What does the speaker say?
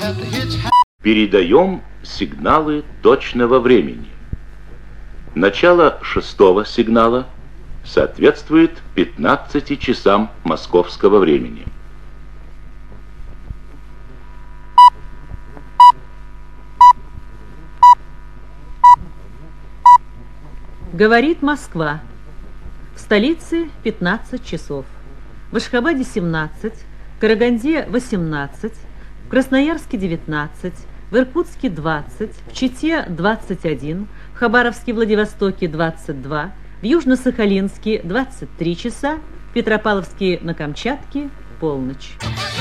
Передаем сигналы точного времени. Начало 6-го сигнала соответствует 15 часам московского времени. Говорит Москва. В столице 15 часов. В Ашхабаде 17, в Караганде 18, в Красноярске 19, в Иркутске 20, в Чите 21, в Хабаровске, Владивостоке 22, в Южно-Сахалинске 23 часа, в Петропавловске на Камчатке полночь.